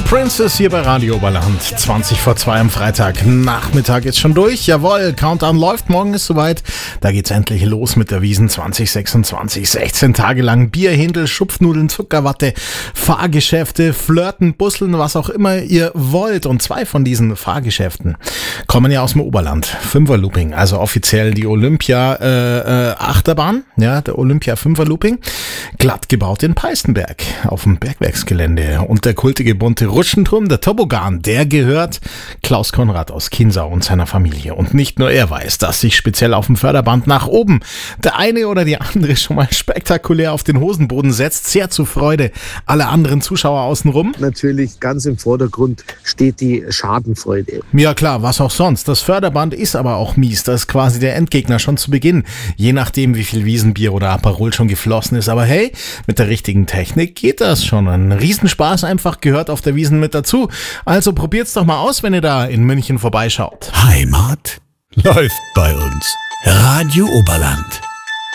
Princess hier bei Radio Oberland. 20 vor 2 am Freitag. Nachmittag ist schon durch. Jawohl, Countdown läuft. Morgen ist soweit. Da geht's endlich los mit der Wiesn 2026. 16 Tage lang Bier, Händel, Schupfnudeln, Zuckerwatte, Fahrgeschäfte, Flirten, Busseln, was auch immer ihr wollt. Und 2 von diesen Fahrgeschäften kommen ja aus dem Oberland. Fünferlooping, also offiziell die Olympia Achterbahn, ja, der Olympia Fünferlooping. Glatt gebaut in Peißenberg auf dem Bergwerksgelände. Und der kultige bunte Rutschenturm, der Toboggan, der gehört Klaus Konrad aus Kinsau und seiner Familie. Und nicht nur er weiß, dass sich speziell auf dem Förderband nach oben der eine oder die andere schon mal spektakulär auf den Hosenboden setzt, sehr zur Freude aller anderen Zuschauer außenrum. Natürlich ganz im Vordergrund steht die Schadenfreude. Ja klar, was auch sonst. Das Förderband ist aber auch mies. Das ist quasi der Endgegner schon zu Beginn. Je nachdem, wie viel Wiesenbier oder Aperol schon geflossen ist. Aber hey, mit der richtigen Technik geht das schon. Ein Riesenspaß einfach, gehört auf der Wiesn mit dazu. Also probiert's doch mal aus, wenn ihr da in München vorbeischaut. Heimat läuft bei uns. Radio Oberland.